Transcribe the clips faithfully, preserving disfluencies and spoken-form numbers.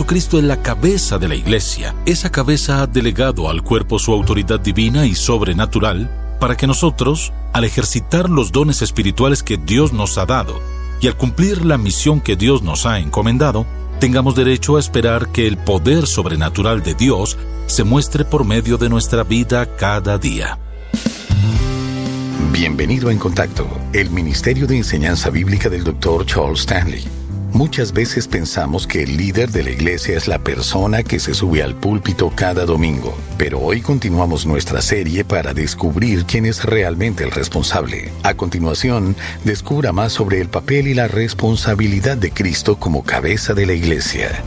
Jesucristo es la cabeza de la Iglesia. Esa cabeza ha delegado al cuerpo su autoridad divina y sobrenatural para que nosotros, al ejercitar los dones espirituales que Dios nos ha dado y al cumplir la misión que Dios nos ha encomendado, tengamos derecho a esperar que el poder sobrenatural de Dios se muestre por medio de nuestra vida cada día. Bienvenido a En Contacto, el Ministerio de Enseñanza Bíblica del doctor Charles Stanley. Muchas veces pensamos que el líder de la iglesia es la persona que se sube al púlpito cada domingo, pero hoy continuamos nuestra serie para descubrir quién es realmente el responsable. A continuación, descubra más sobre el papel y la responsabilidad de Cristo como cabeza de la iglesia.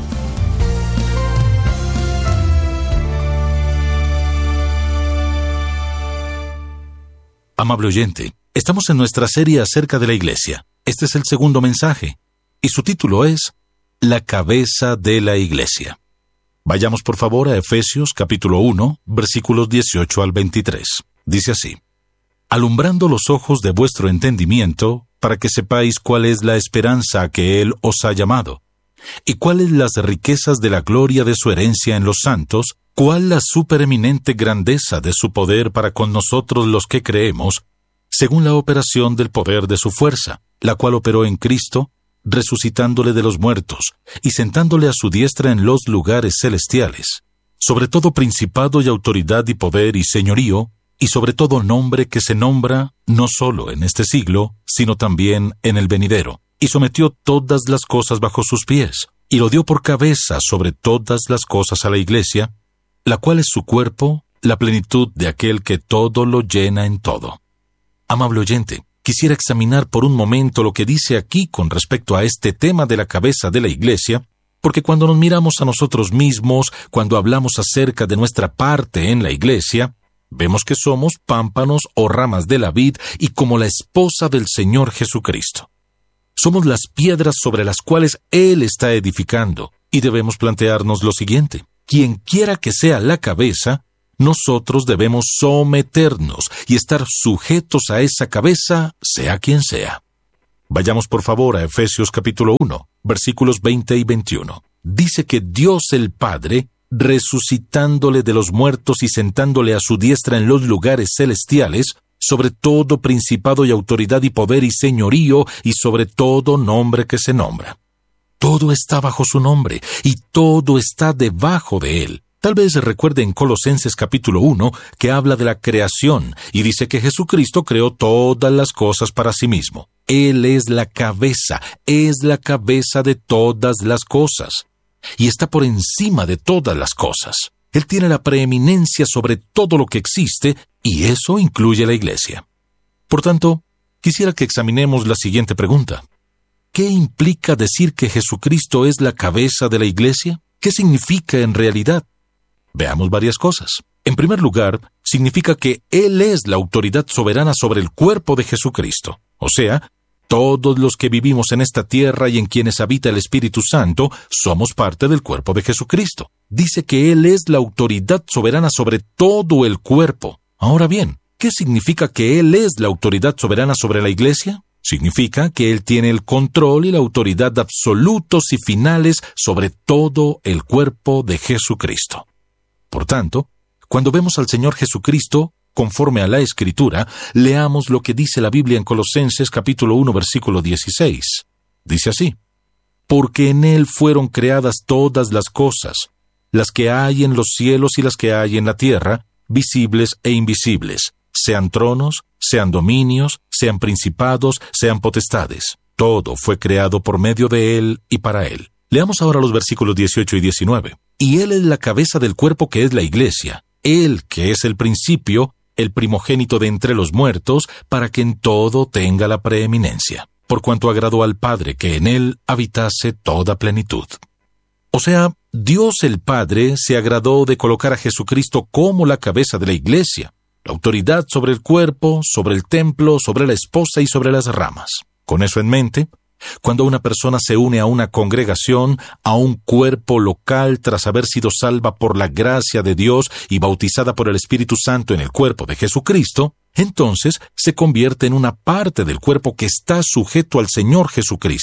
Amable oyente, estamos en nuestra serie acerca de la iglesia. Este es el segundo mensaje, y su título es La cabeza de la iglesia. Vayamos por favor a Efesios capítulo uno, versículos dieciocho al veintitrés. Dice así: alumbrando los ojos de vuestro entendimiento, para que sepáis cuál es la esperanza a que Él os ha llamado, y cuáles las riquezas de la gloria de su herencia en los santos, cuál la supereminente grandeza de su poder para con nosotros los que creemos, según la operación del poder de su fuerza, la cual operó en Cristo, resucitándole de los muertos, y sentándole a su diestra en los lugares celestiales, sobre todo principado y autoridad y poder y señorío, y sobre todo nombre que se nombra, no solo en este siglo, sino también en el venidero, y sometió todas las cosas bajo sus pies, y lo dio por cabeza sobre todas las cosas a la iglesia, la cual es su cuerpo, la plenitud de aquel que todo lo llena en todo. Amable oyente, quisiera examinar por un momento lo que dice aquí con respecto a este tema de la cabeza de la iglesia, porque cuando nos miramos a nosotros mismos, cuando hablamos acerca de nuestra parte en la iglesia, vemos que somos pámpanos o ramas de la vid y como la esposa del Señor Jesucristo. Somos las piedras sobre las cuales Él está edificando, y debemos plantearnos lo siguiente: quien quiera que sea la cabeza, nosotros debemos someternos y estar sujetos a esa cabeza, sea quien sea. Vayamos por favor a Efesios capítulo uno, versículos veinte y veintiuno. Dice que Dios el Padre, resucitándole de los muertos y sentándole a su diestra en los lugares celestiales, sobre todo principado y autoridad y poder y señorío, y sobre todo nombre que se nombra. Todo está bajo su nombre, y todo está debajo de él. Tal vez recuerde en Colosenses capítulo uno, que habla de la creación, y dice que Jesucristo creó todas las cosas para sí mismo. Él es la cabeza, es la cabeza de todas las cosas, y está por encima de todas las cosas. Él tiene la preeminencia sobre todo lo que existe, y eso incluye la iglesia. Por tanto, quisiera que examinemos la siguiente pregunta. ¿Qué implica decir que Jesucristo es la cabeza de la iglesia? ¿Qué significa en realidad? Veamos varias cosas. En primer lugar, significa que Él es la autoridad soberana sobre el cuerpo de Jesucristo. O sea, todos los que vivimos en esta tierra y en quienes habita el Espíritu Santo, somos parte del cuerpo de Jesucristo. Dice que Él es la autoridad soberana sobre todo el cuerpo. Ahora bien, ¿qué significa que Él es la autoridad soberana sobre la iglesia? Significa que Él tiene el control y la autoridad absolutos y finales sobre todo el cuerpo de Jesucristo. Por tanto, cuando vemos al Señor Jesucristo, conforme a la Escritura, leamos lo que dice la Biblia en Colosenses capítulo uno, versículo dieciséis. Dice así: porque en Él fueron creadas todas las cosas, las que hay en los cielos y las que hay en la tierra, visibles e invisibles, sean tronos, sean dominios, sean principados, sean potestades. Todo fue creado por medio de Él y para Él. Leamos ahora los versículos dieciocho y diecinueve. Y Él es la cabeza del cuerpo que es la iglesia, Él que es el principio, el primogénito de entre los muertos, para que en todo tenga la preeminencia, por cuanto agradó al Padre que en Él habitase toda plenitud. O sea, Dios el Padre se agradó de colocar a Jesucristo como la cabeza de la iglesia, la autoridad sobre el cuerpo, sobre el templo, sobre la esposa y sobre las ramas. Con eso en mente, cuando una persona se une a una congregación, a un cuerpo local tras haber sido salva por la gracia de Dios y bautizada por el Espíritu Santo en el cuerpo de Jesucristo, entonces se convierte en una parte del cuerpo que está sujeto al Señor Jesucristo.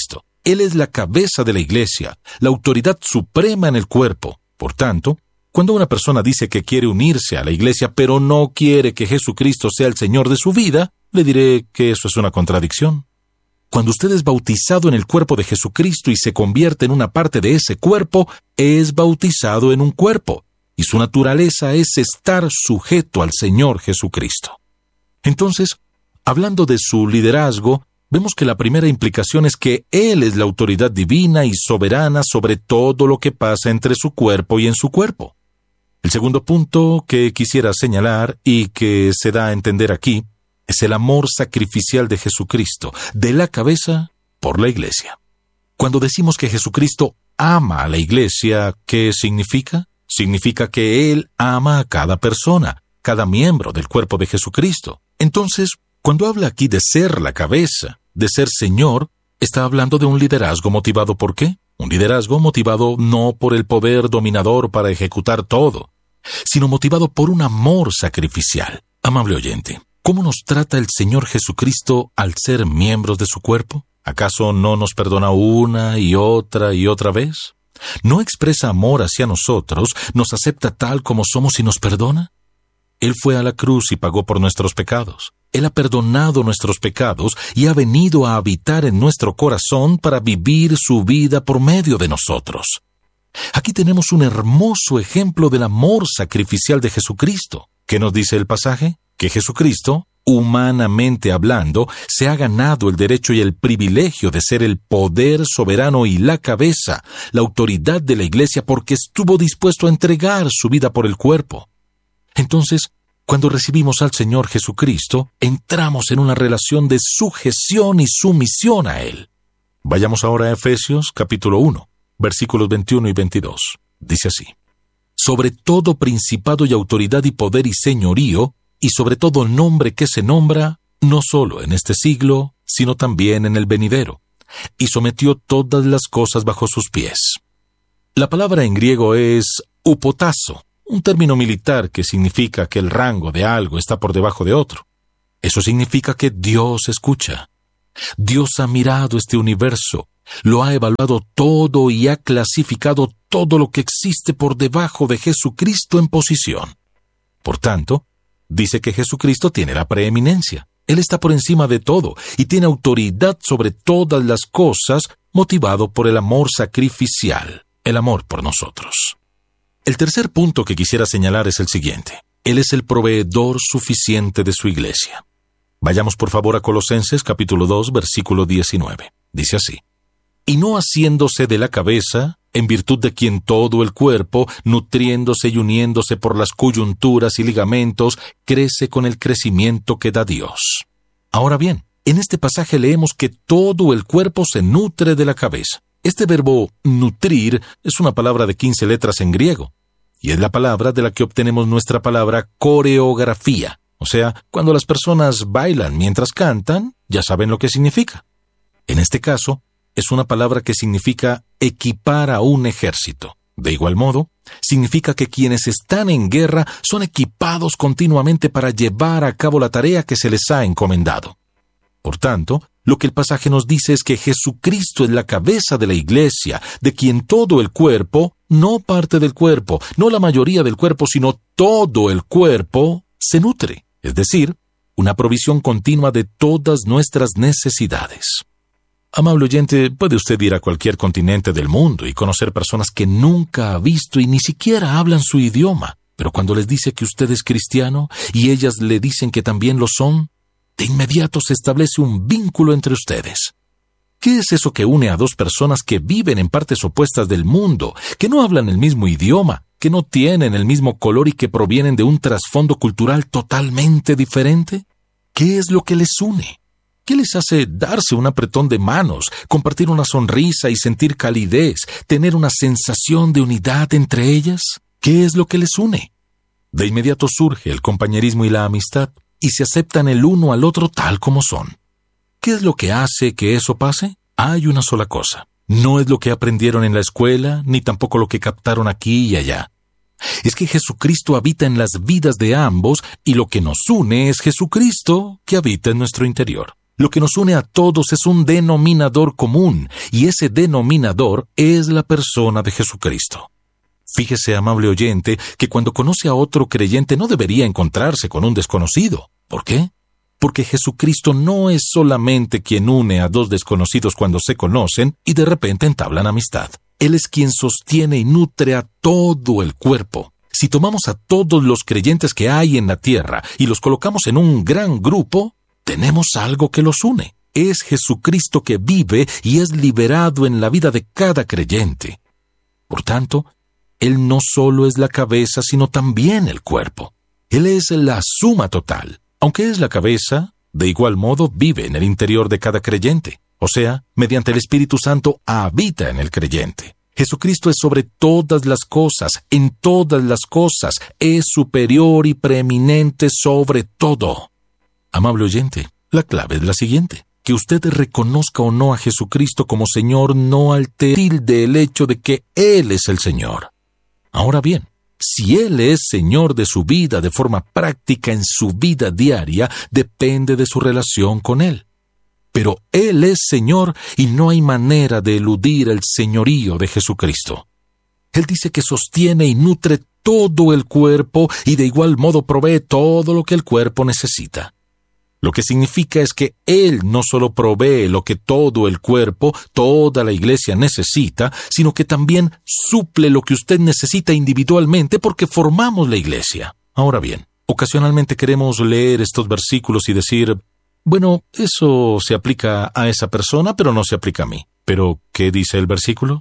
Él es la cabeza de la iglesia, la autoridad suprema en el cuerpo. Por tanto, cuando una persona dice que quiere unirse a la iglesia, pero no quiere que Jesucristo sea el Señor de su vida, le diré que eso es una contradicción. Cuando usted es bautizado en el cuerpo de Jesucristo y se convierte en una parte de ese cuerpo, es bautizado en un cuerpo, y su naturaleza es estar sujeto al Señor Jesucristo. Entonces, hablando de su liderazgo, vemos que la primera implicación es que Él es la autoridad divina y soberana sobre todo lo que pasa entre su cuerpo y en su cuerpo. El segundo punto que quisiera señalar y que se da a entender aquí es el amor sacrificial de Jesucristo, de la cabeza por la iglesia. Cuando decimos que Jesucristo ama a la iglesia, ¿qué significa? Significa que Él ama a cada persona, cada miembro del cuerpo de Jesucristo. Entonces, cuando habla aquí de ser la cabeza, de ser Señor, está hablando de un liderazgo motivado ¿por qué? Un liderazgo motivado no por el poder dominador para ejecutar todo, sino motivado por un amor sacrificial. Amable oyente, ¿cómo nos trata el Señor Jesucristo al ser miembros de su cuerpo? ¿Acaso no nos perdona una y otra y otra vez? ¿No expresa amor hacia nosotros, nos acepta tal como somos y nos perdona? Él fue a la cruz y pagó por nuestros pecados. Él ha perdonado nuestros pecados y ha venido a habitar en nuestro corazón para vivir su vida por medio de nosotros. Aquí tenemos un hermoso ejemplo del amor sacrificial de Jesucristo. ¿Qué nos dice el pasaje? Que Jesucristo, humanamente hablando, se ha ganado el derecho y el privilegio de ser el poder soberano y la cabeza, la autoridad de la iglesia, porque estuvo dispuesto a entregar su vida por el cuerpo. Entonces, cuando recibimos al Señor Jesucristo, entramos en una relación de sujeción y sumisión a Él. Vayamos ahora a Efesios capítulo uno, versículos veintiuno y veintidós. Dice así: sobre todo principado y autoridad y poder y señorío, y sobre todo nombre que se nombra, no solo en este siglo, sino también en el venidero, y sometió todas las cosas bajo sus pies. La palabra en griego es upotazo, un término militar que significa que el rango de algo está por debajo de otro. Eso significa que Dios escucha. Dios ha mirado este universo, lo ha evaluado todo y ha clasificado todo lo que existe por debajo de Jesucristo en posición. Por tanto, dice que Jesucristo tiene la preeminencia. Él está por encima de todo y tiene autoridad sobre todas las cosas, motivado por el amor sacrificial, el amor por nosotros. El tercer punto que quisiera señalar es el siguiente: Él es el proveedor suficiente de su iglesia. Vayamos por favor a Colosenses capítulo dos, versículo diecinueve. Dice así: y no haciéndose de la cabeza, en virtud de quien todo el cuerpo, nutriéndose y uniéndose por las coyunturas y ligamentos, crece con el crecimiento que da Dios. Ahora bien, en este pasaje leemos que todo el cuerpo se nutre de la cabeza. Este verbo nutrir es una palabra de quince letras en griego, y es la palabra de la que obtenemos nuestra palabra coreografía. O sea, cuando las personas bailan mientras cantan, ya saben lo que significa. En este caso, es una palabra que significa equipar a un ejército. De igual modo, significa que quienes están en guerra son equipados continuamente para llevar a cabo la tarea que se les ha encomendado. Por tanto, lo que el pasaje nos dice es que Jesucristo es la cabeza de la iglesia, de quien todo el cuerpo, no parte del cuerpo, no la mayoría del cuerpo, sino todo el cuerpo, se nutre. Es decir, una provisión continua de todas nuestras necesidades. Amable oyente, puede usted ir a cualquier continente del mundo y conocer personas que nunca ha visto y ni siquiera hablan su idioma, pero cuando les dice que usted es cristiano y ellas le dicen que también lo son, de inmediato se establece un vínculo entre ustedes. ¿Qué es eso que une a dos personas que viven en partes opuestas del mundo, que no hablan el mismo idioma, que no tienen el mismo color y que provienen de un trasfondo cultural totalmente diferente? ¿Qué es lo que les une? ¿Qué les hace darse un apretón de manos, compartir una sonrisa y sentir calidez, tener una sensación de unidad entre ellas? ¿Qué es lo que les une? De inmediato surge el compañerismo y la amistad, y se aceptan el uno al otro tal como son. ¿Qué es lo que hace que eso pase? Hay una sola cosa. No es lo que aprendieron en la escuela, ni tampoco lo que captaron aquí y allá. Es que Jesucristo habita en las vidas de ambos, y lo que nos une es Jesucristo que habita en nuestro interior. Lo que nos une a todos es un denominador común, y ese denominador es la persona de Jesucristo. Fíjese, amable oyente, que cuando conoce a otro creyente no debería encontrarse con un desconocido. ¿Por qué? Porque Jesucristo no es solamente quien une a dos desconocidos cuando se conocen y de repente entablan amistad. Él es quien sostiene y nutre a todo el cuerpo. Si tomamos a todos los creyentes que hay en la tierra y los colocamos en un gran grupo, tenemos algo que los une. Es Jesucristo que vive y es liberado en la vida de cada creyente. Por tanto, Él no solo es la cabeza, sino también el cuerpo. Él es la suma total. Aunque es la cabeza, de igual modo vive en el interior de cada creyente. O sea, mediante el Espíritu Santo habita en el creyente. Jesucristo es sobre todas las cosas, en todas las cosas, es superior y preeminente sobre todo. Amable oyente, la clave es la siguiente: que usted reconozca o no a Jesucristo como Señor no altera el hecho de que Él es el Señor. Ahora bien, si Él es Señor de su vida de forma práctica en su vida diaria, depende de su relación con Él. Pero Él es Señor y no hay manera de eludir el señorío de Jesucristo. Él dice que sostiene y nutre todo el cuerpo y de igual modo provee todo lo que el cuerpo necesita. Lo que significa es que Él no solo provee lo que todo el cuerpo, toda la iglesia necesita, sino que también suple lo que usted necesita individualmente porque formamos la iglesia. Ahora bien, ocasionalmente queremos leer estos versículos y decir: bueno, eso se aplica a esa persona, pero no se aplica a mí. ¿Pero qué dice el versículo?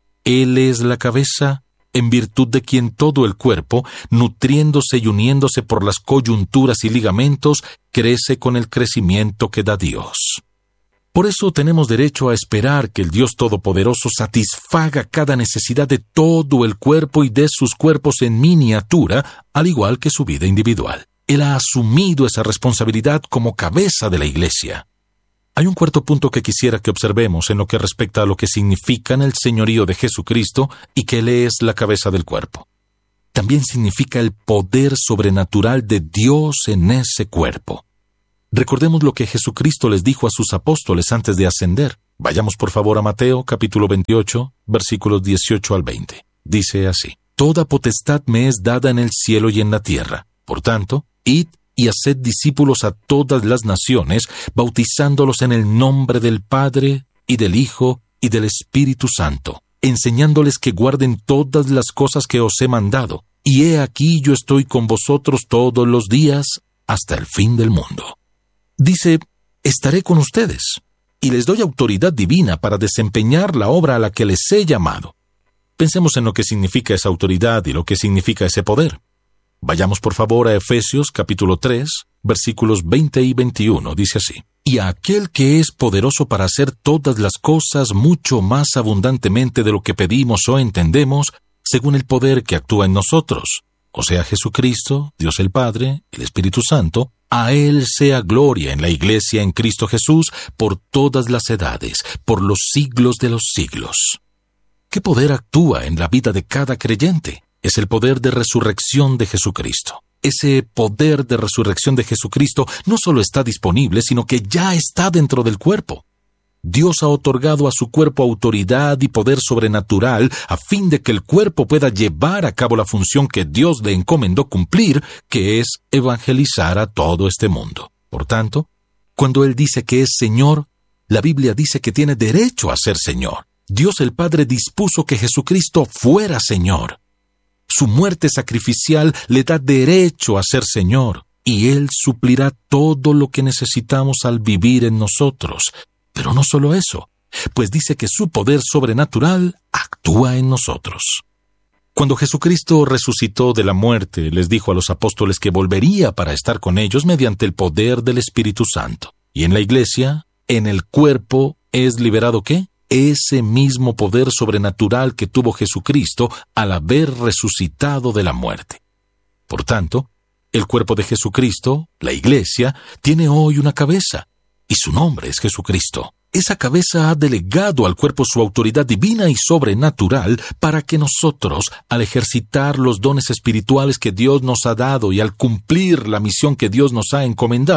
Él es la cabeza, en virtud de quien todo el cuerpo, nutriéndose y uniéndose por las coyunturas y ligamentos, crece con el crecimiento que da Dios. Por eso tenemos derecho a esperar que el Dios Todopoderoso satisfaga cada necesidad de todo el cuerpo y de sus cuerpos en miniatura, al igual que su vida individual. Él ha asumido esa responsabilidad como cabeza de la iglesia. Hay un cuarto punto que quisiera que observemos en lo que respecta a lo que significan el señorío de Jesucristo y que Él es la cabeza del cuerpo. También significa el poder sobrenatural de Dios en ese cuerpo. Recordemos lo que Jesucristo les dijo a sus apóstoles antes de ascender. Vayamos por favor a Mateo capítulo veintiocho, versículos dieciocho al veinte. Dice así: Toda potestad me es dada en el cielo y en la tierra. Por tanto, id y haced discípulos a todas las naciones, bautizándolos en el nombre del Padre, y del Hijo, y del Espíritu Santo, enseñándoles que guarden todas las cosas que os he mandado. Y he aquí yo estoy con vosotros todos los días, hasta el fin del mundo. Dice: estaré con ustedes, y les doy autoridad divina para desempeñar la obra a la que les he llamado. Pensemos en lo que significa esa autoridad y lo que significa ese poder. Vayamos por favor a Efesios capítulo tres, versículos veinte y veintiuno, dice así: Y a aquel que es poderoso para hacer todas las cosas mucho más abundantemente de lo que pedimos o entendemos, según el poder que actúa en nosotros, o sea Jesucristo, Dios el Padre, el Espíritu Santo, a Él sea gloria en la Iglesia en Cristo Jesús por todas las edades, por los siglos de los siglos. ¿Qué poder actúa en la vida de cada creyente? Es el poder de resurrección de Jesucristo. Ese poder de resurrección de Jesucristo no solo está disponible, sino que ya está dentro del cuerpo. Dios ha otorgado a su cuerpo autoridad y poder sobrenatural a fin de que el cuerpo pueda llevar a cabo la función que Dios le encomendó cumplir, que es evangelizar a todo este mundo. Por tanto, cuando Él dice que es Señor, la Biblia dice que tiene derecho a ser Señor. Dios el Padre dispuso que Jesucristo fuera Señor. Su muerte sacrificial le da derecho a ser Señor, y Él suplirá todo lo que necesitamos al vivir en nosotros. Pero no solo eso, pues dice que su poder sobrenatural actúa en nosotros. Cuando Jesucristo resucitó de la muerte, les dijo a los apóstoles que volvería para estar con ellos mediante el poder del Espíritu Santo. Y en la iglesia, en el cuerpo, ¿es liberado qué? Ese mismo poder sobrenatural que tuvo Jesucristo al haber resucitado de la muerte. Por tanto, el cuerpo de Jesucristo, la iglesia, tiene hoy una cabeza, y su nombre es Jesucristo. Esa cabeza ha delegado al cuerpo su autoridad divina y sobrenatural para que nosotros, al ejercitar los dones espirituales que Dios nos ha dado y al cumplir la misión que Dios nos ha encomendado,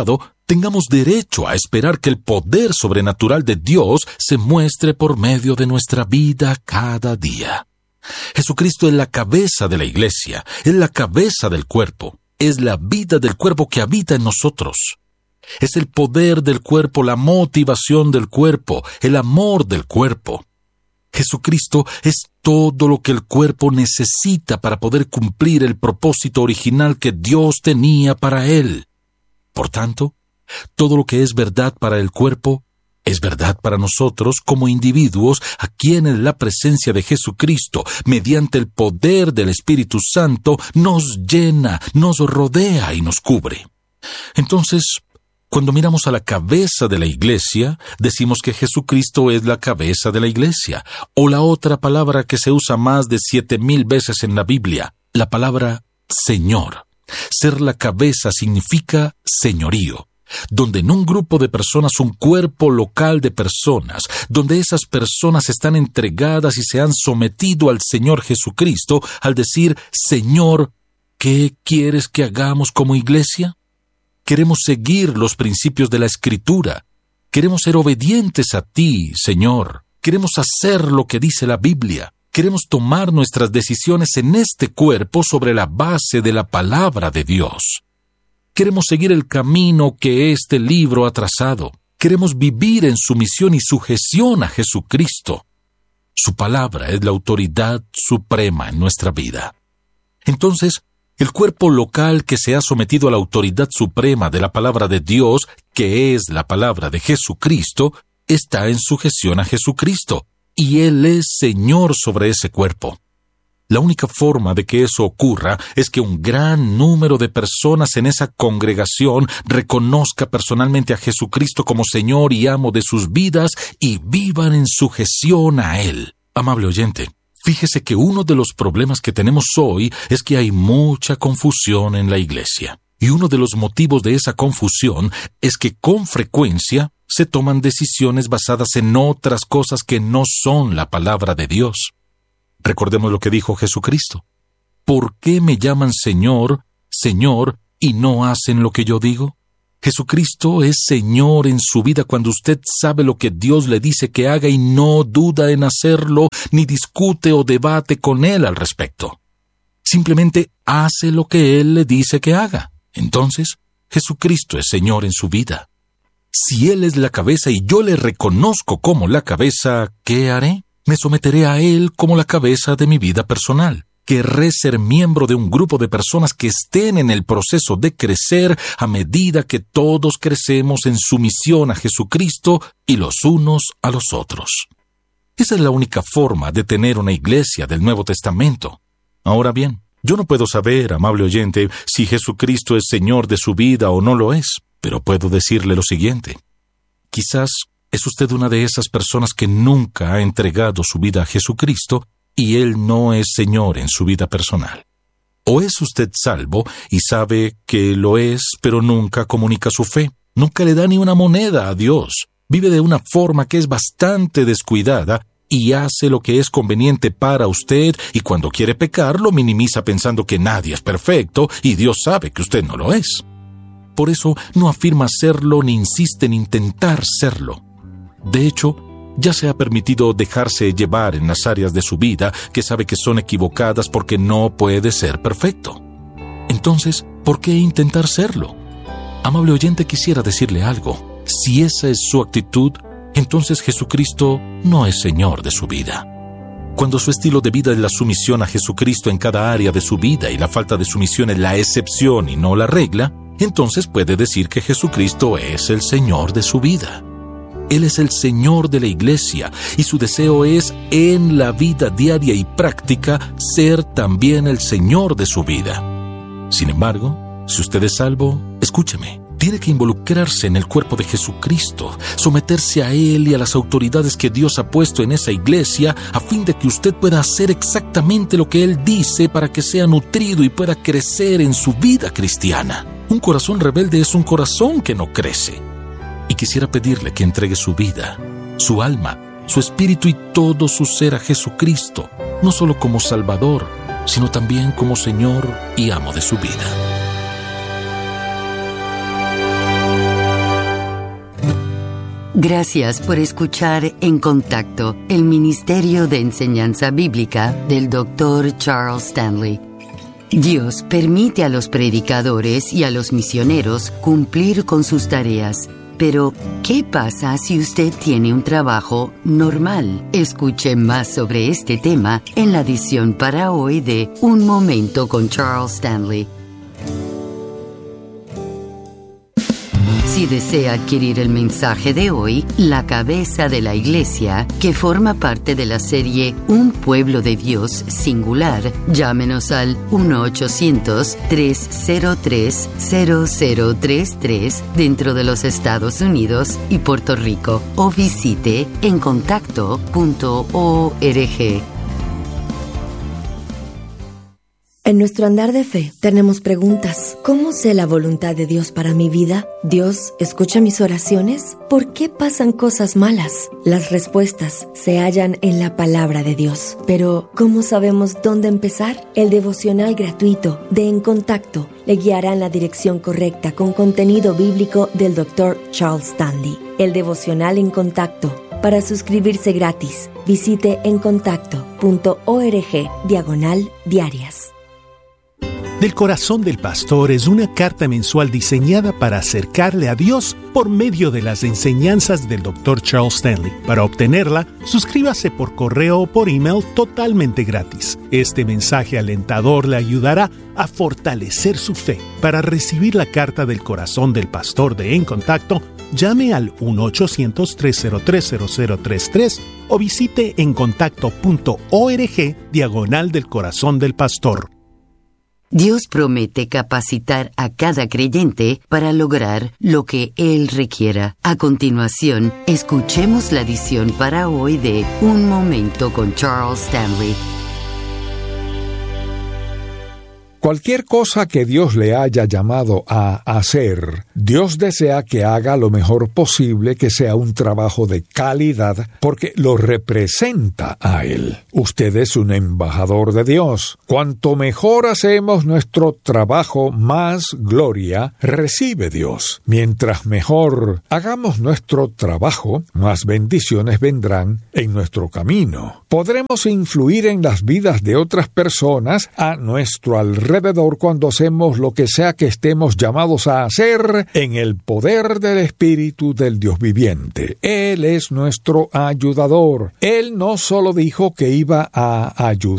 tengamos derecho a esperar que el poder sobrenatural de Dios se muestre por medio de nuestra vida cada día. Jesucristo es la cabeza de la iglesia, es la cabeza del cuerpo, es la vida del cuerpo que habita en nosotros. Es el poder del cuerpo, la motivación del cuerpo, el amor del cuerpo. Jesucristo es todo lo que el cuerpo necesita para poder cumplir el propósito original que Dios tenía para él. Por tanto, todo lo que es verdad para el cuerpo es verdad para nosotros como individuos a quienes la presencia de Jesucristo, mediante el poder del Espíritu Santo, nos llena, nos rodea y nos cubre. Entonces, cuando miramos a la cabeza de la iglesia, decimos que Jesucristo es la cabeza de la iglesia, o la otra palabra que se usa más de siete mil veces en la Biblia, la palabra Señor. Ser la cabeza significa señorío, donde en un grupo de personas, un cuerpo local de personas, donde esas personas están entregadas y se han sometido al Señor Jesucristo, al decir, Señor, ¿qué quieres que hagamos como iglesia? Queremos seguir los principios de la Escritura. Queremos ser obedientes a ti, Señor. Queremos hacer lo que dice la Biblia. Queremos tomar nuestras decisiones en este cuerpo sobre la base de la palabra de Dios. Queremos seguir el camino que este libro ha trazado. Queremos vivir en sumisión y sujeción a Jesucristo. Su palabra es la autoridad suprema en nuestra vida. Entonces, el cuerpo local que se ha sometido a la autoridad suprema de la palabra de Dios, que es la palabra de Jesucristo, está en sujeción a Jesucristo, y Él es Señor sobre ese cuerpo. La única forma de que eso ocurra es que un gran número de personas en esa congregación reconozca personalmente a Jesucristo como Señor y amo de sus vidas y vivan en sujeción a Él. Amable oyente, fíjese que uno de los problemas que tenemos hoy es que hay mucha confusión en la iglesia. Y uno de los motivos de esa confusión es que con frecuencia se toman decisiones basadas en otras cosas que no son la palabra de Dios. Recordemos lo que dijo Jesucristo. ¿Por qué me llaman Señor, Señor, y no hacen lo que yo digo? Jesucristo es Señor en su vida cuando usted sabe lo que Dios le dice que haga y no duda en hacerlo, ni discute o debate con Él al respecto. Simplemente hace lo que Él le dice que haga. Entonces, Jesucristo es Señor en su vida. Si Él es la cabeza y yo le reconozco como la cabeza, ¿qué haré? Me someteré a Él como la cabeza de mi vida personal. Querré ser miembro de un grupo de personas que estén en el proceso de crecer a medida que todos crecemos en sumisión a Jesucristo y los unos a los otros. Esa es la única forma de tener una iglesia del Nuevo Testamento. Ahora bien, yo no puedo saber, amable oyente, si Jesucristo es Señor de su vida o no lo es, pero puedo decirle lo siguiente. Quizás es usted una de esas personas que nunca ha entregado su vida a Jesucristo y Él no es Señor en su vida personal. O es usted salvo y sabe que lo es, pero nunca comunica su fe. Nunca le da ni una moneda a Dios. Vive de una forma que es bastante descuidada y hace lo que es conveniente para usted y cuando quiere pecar lo minimiza pensando que nadie es perfecto y Dios sabe que usted no lo es. Por eso no afirma serlo ni insiste en intentar serlo. De hecho, ya se ha permitido dejarse llevar en las áreas de su vida que sabe que son equivocadas porque no puede ser perfecto. Entonces, ¿por qué intentar serlo? Amable oyente, quisiera decirle algo. Si esa es su actitud, entonces Jesucristo no es Señor de su vida. Cuando su estilo de vida es la sumisión a Jesucristo en cada área de su vida y la falta de sumisión es la excepción y no la regla, entonces puede decir que Jesucristo es el Señor de su vida. Él es el Señor de la iglesia y su deseo es, en la vida diaria y práctica, ser también el Señor de su vida. Sin embargo, si usted es salvo, escúcheme, tiene que involucrarse en el cuerpo de Jesucristo, someterse a Él y a las autoridades que Dios ha puesto en esa iglesia a fin de que usted pueda hacer exactamente lo que Él dice para que sea nutrido y pueda crecer en su vida cristiana. Un corazón rebelde es un corazón que no crece. Y quisiera pedirle que entregue su vida, su alma, su espíritu y todo su ser a Jesucristo, no solo como Salvador, sino también como Señor y amo de su vida. Gracias por escuchar En Contacto, el Ministerio de Enseñanza Bíblica del doctor Charles Stanley. Dios permite a los predicadores y a los misioneros cumplir con sus tareas. Pero, ¿qué pasa si usted tiene un trabajo normal? Escuche más sobre este tema en la edición para hoy de Un Momento con Charles Stanley. Si desea adquirir el mensaje de hoy, La Cabeza de la Iglesia, que forma parte de la serie Un Pueblo de Dios Singular, llámenos al uno ochocientos, tres cero tres, cero cero tres tres dentro de los Estados Unidos y Puerto Rico o visite en contacto punto org. En nuestro andar de fe tenemos preguntas. ¿Cómo sé la voluntad de Dios para mi vida? ¿Dios escucha mis oraciones? ¿Por qué pasan cosas malas? Las respuestas se hallan en la palabra de Dios. Pero, ¿cómo sabemos dónde empezar? El devocional gratuito de En Contacto le guiará en la dirección correcta con contenido bíblico del doctor Charles Stanley. El devocional En Contacto. Para suscribirse gratis, visite en contacto punto org diagonal diarias. Del Corazón del Pastor es una carta mensual diseñada para acercarle a Dios por medio de las enseñanzas del doctor Charles Stanley. Para obtenerla, suscríbase por correo o por email totalmente gratis. Este mensaje alentador le ayudará a fortalecer su fe. Para recibir la carta del Corazón del Pastor de En Contacto, llame al uno ochocientos, tres cero tres, cero cero tres tres o visite en contacto punto org diagonal del Corazón del Pastor. Dios promete capacitar a cada creyente para lograr lo que Él requiera. A continuación, escuchemos la edición para hoy de Un Momento con Charles Stanley. Cualquier cosa que Dios le haya llamado a hacer, Dios desea que haga lo mejor posible, que sea un trabajo de calidad, porque lo representa a Él. Usted es un embajador de Dios. Cuanto mejor hacemos nuestro trabajo, más gloria recibe Dios. Mientras mejor hagamos nuestro trabajo, más bendiciones vendrán en nuestro camino. Podremos influir en las vidas de otras personas a nuestro alrededor cuando hacemos lo que sea que estemos llamados a hacer en el poder del Espíritu del Dios viviente. Él es nuestro ayudador. Él no solo dijo que iba a ayudar